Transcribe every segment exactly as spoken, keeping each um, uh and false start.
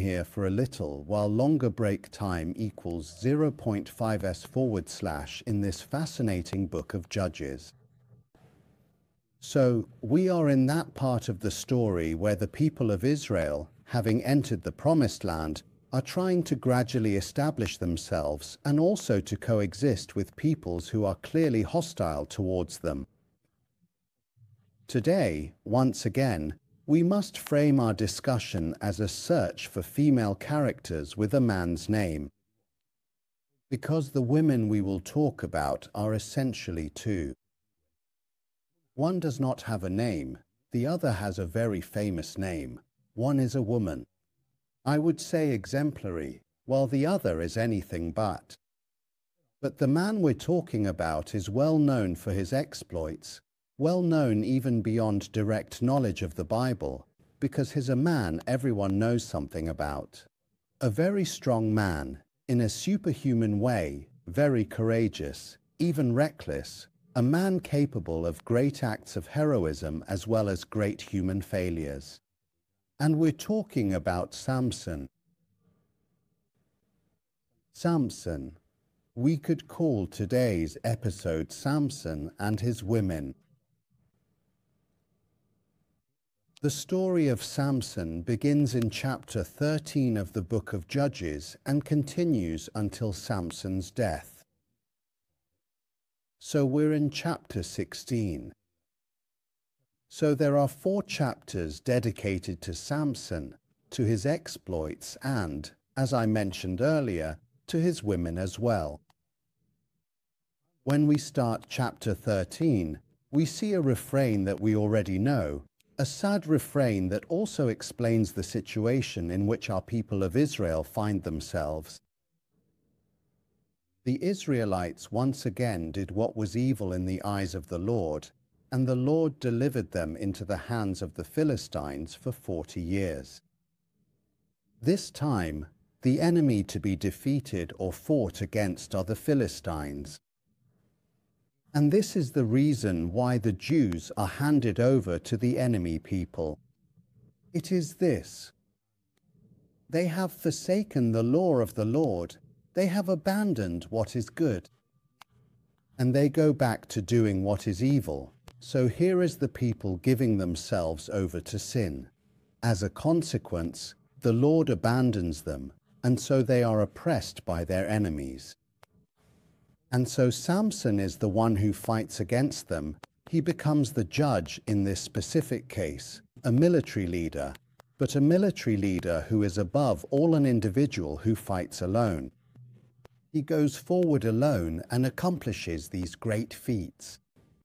here for a little, while longer break time equals zero point five s forward slash in this fascinating book of Judges. So, we are in that part of the story where the people of Israel, having entered the Promised Land, are trying to gradually establish themselves and also to coexist with peoples who are clearly hostile towards them. Today, once again, we must frame our discussion as a search for female characters with a man's name, because the women we will talk about are essentially two. One does not have a name, the other has a very famous name. One is a woman. I would say exemplary, while the other is anything but. But the man we're talking about is well known for his exploits, well known even beyond direct knowledge of the Bible, because he's a man everyone knows something about. A very strong man, in a superhuman way, very courageous, even reckless, a man capable of great acts of heroism as well as great human failures. And we're talking about Samson. Samson. We could call today's episode Samson and his women. The story of Samson begins in chapter thirteen of the book of Judges and continues until Samson's death. So we're in chapter sixteen. So there are four chapters dedicated to Samson, to his exploits and, as I mentioned earlier, to his women as well. When we start chapter thirteen, we see a refrain that we already know, a sad refrain that also explains the situation in which our people of Israel find themselves. The Israelites once again did what was evil in the eyes of the Lord, and the Lord delivered them into the hands of the Philistines for forty years. This time, the enemy to be defeated or fought against are the Philistines. And this is the reason why the Jews are handed over to the enemy people. It is this: they have forsaken the law of the Lord, they have abandoned what is good, and they go back to doing what is evil. So here is the people giving themselves over to sin. As a consequence, the Lord abandons them, and so they are oppressed by their enemies. And so Samson is the one who fights against them. He becomes the judge in this specific case, a military leader, but a military leader who is above all an individual who fights alone. He goes forward alone and accomplishes these great feats.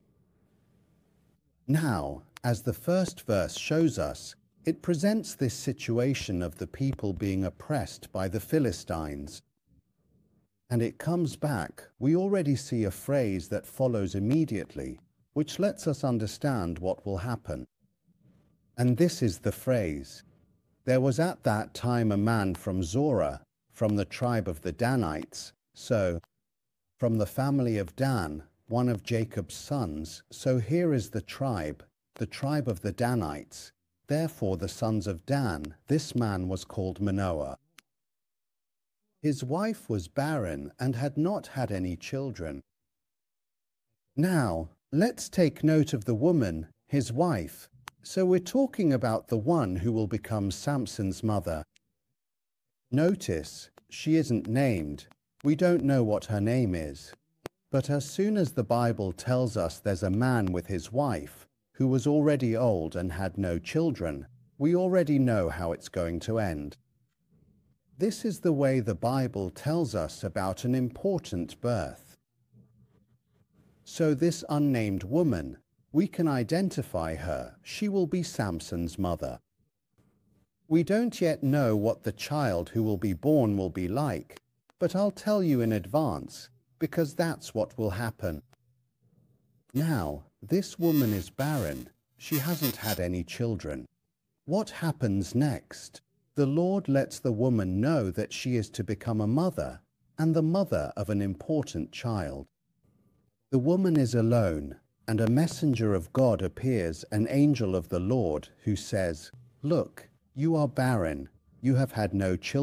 Now, as the first verse shows us, it presents this situation of the people being oppressed by the Philistines. And it comes back, we already see a phrase that follows immediately, which lets us understand what will happen. And this is the phrase: there was at that time a man from Zorah, from the tribe of the Danites, so, from the family of Dan, one of Jacob's sons, so here is the tribe, the tribe of the Danites. Therefore the sons of Dan, this man was called Manoah. His wife was barren and had not had any children. Now, let's take note of the woman, his wife. So we're talking about the one who will become Samson's mother. Notice, she isn't named. We don't know what her name is. But as soon as the Bible tells us there's a man with his wife, who was already old and had no children, we already know how it's going to end. This is the way the Bible tells us about an important birth. So this unnamed woman, we can identify her. She will be Samson's mother. We don't yet know what the child who will be born will be like, but I'll tell you in advance, because that's what will happen. Now, this woman is barren. She hasn't had any children. What happens next? The Lord lets the woman know that she is to become a mother, and the mother of an important child. The woman is alone, and a messenger of God appears, an angel of the Lord, who says, "Look, you are barren. You have had no children.